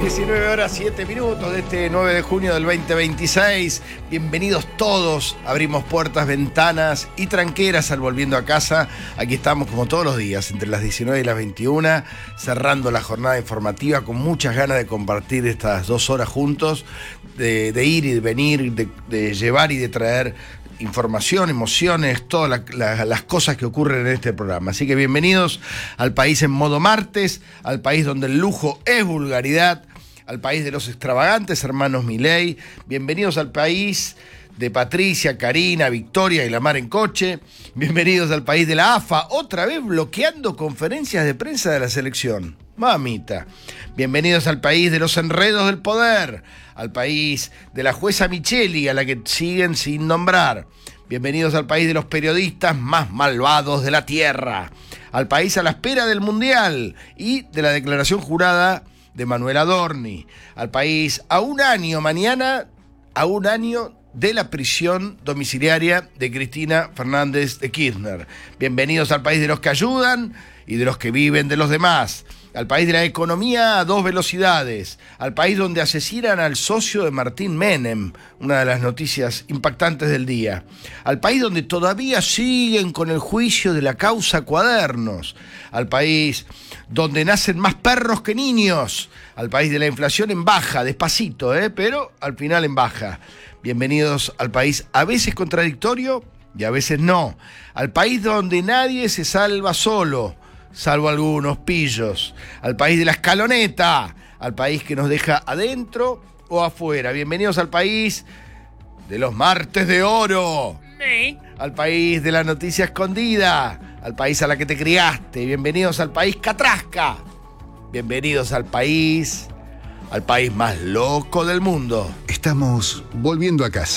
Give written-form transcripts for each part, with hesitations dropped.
19 horas 7 minutos de este 9 de junio del 2026. Bienvenidos todos. Abrimos puertas, ventanas y tranqueras al Volviendo a Casa. Aquí estamos como todos los días, entre las 19 y las 21, cerrando la jornada informativa con muchas ganas de compartir estas 2 horas juntos, de ir y de venir, de llevar y de traer información, emociones, todas las cosas que ocurren en este programa. Así que bienvenidos al país en modo martes, al país donde el lujo es vulgaridad, al país de los extravagantes hermanos Milei. Bienvenidos al país de Patricia, Karina, Victoria y la Mar en coche. Bienvenidos al país de la AFA, otra vez bloqueando conferencias de prensa de la selección. Mamita. Bienvenidos al país de los enredos del poder, al país de la jueza Micheli, a la que siguen sin nombrar. Bienvenidos al país de los periodistas más malvados de la tierra, al país a la espera del Mundial y de la declaración jurada de Manuel Adorni, al país a un año mañana, a un año de la prisión domiciliaria de Cristina Fernández de Kirchner. Bienvenidos al país de los que ayudan y de los que viven de los demás, al país de la economía a 2 velocidades, al país donde asesinan al socio de Martín Menem, una de las noticias impactantes del día, al país donde todavía siguen con el juicio de la causa Cuadernos, al país donde nacen más perros que niños, al país de la inflación en baja, despacito, pero al final en baja. Bienvenidos al país a veces contradictorio y a veces no, al país donde nadie se salva solo, salvo algunos pillos, al país de la escaloneta, al país que nos deja adentro o afuera. Bienvenidos al país de los martes de oro, sí, al país de la noticia escondida, al país a la que te criaste. Bienvenidos al país catrasca, bienvenidos al país más loco del mundo. Estamos volviendo a casa.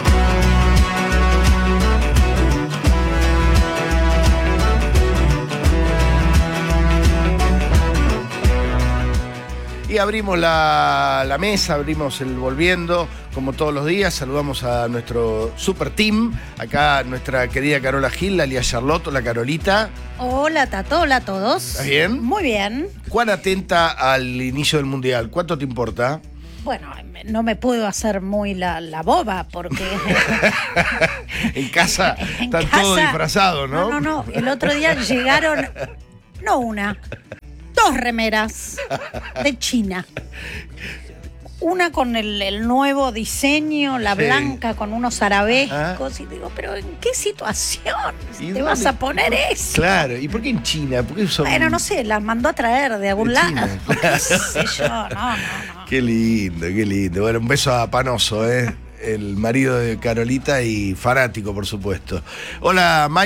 Y abrimos la mesa, abrimos el Volviendo, como todos los días. Saludamos a nuestro super team. Acá nuestra querida Carola Gil, alias Charlotte, la Carolita. Hola Tato, hola a todos. ¿Estás bien? Muy bien. ¿Cuán atenta al inicio del Mundial? ¿Cuánto te importa? Bueno, no me puedo hacer muy la boba porque... En casa están todos disfrazados, ¿no? No. El otro día llegaron, no una, 2 remeras de China. Una con el nuevo diseño, la blanca con unos arabescos. Y digo, pero ¿en qué situación te vas a poner eso? Claro, ¿y por qué en China? ¿Por qué son... Bueno, no sé, las mandó a traer de algún lado. China, claro. ¿Qué sé yo? No. Qué lindo, qué lindo. Bueno, un beso a Panoso, el marido de Carolita y fanático, por supuesto. Hola, Mike.